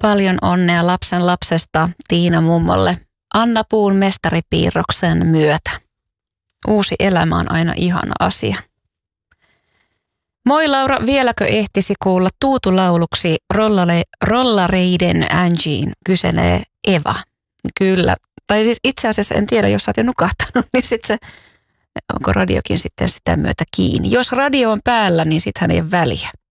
Paljon onnea lapsen lapsesta Tiina mummolle Anna Puun mestaripiirroksen myötä. Uusi elämä on aina ihana asia. Moi Laura, vieläkö ehtisi kuulla tuutulauluksi rollareiden Angien, kyselee Eva. Kyllä. Tai siis itse asiassa en tiedä, jos sä oot jo nukahtanut, niin sit se, onko radiokin sitten sitä myötä kiinni. Jos radio on päällä, niin sittenhän ei ole väliä.